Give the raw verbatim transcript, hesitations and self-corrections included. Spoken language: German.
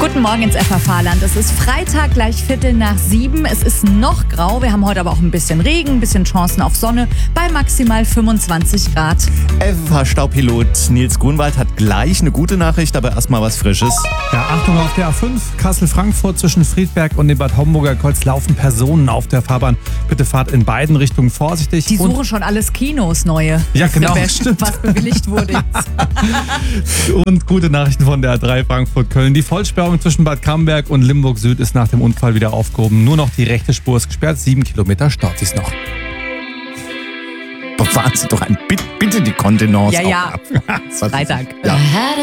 Guten Morgen ins F H Fahrland. Es ist Freitag, gleich Viertel nach sieben. Es ist noch grau. Wir haben heute aber auch ein bisschen Regen, ein bisschen Chancen auf Sonne bei maximal fünfundzwanzig Grad. F H-Staupilot Nils Grunwald hat gleich eine gute Nachricht, aber erstmal was Frisches. Ja, Achtung auf der A fünf, Kassel-Frankfurt zwischen Friedberg und dem Bad Homburger Kreuz laufen Personen auf der Fahrbahn. Bitte fahrt in beiden Richtungen vorsichtig. Die und suchen schon alles Kinos neue. Ja, genau, Wer- stimmt. Was bewilligt wurde jetzt. Und gute Nachrichten von der A drei Frankfurt-Köln. Die Vollsperrung zwischen Bad Camberg und Limburg Süd ist nach dem Unfall wieder aufgehoben. Nur noch die rechte Spur ist gesperrt. Sieben Kilometer staut sie's noch. Bewahren Sie doch ein bitte, bitte die Kontenance Ja, auch ja. ab. Freitag. Ja.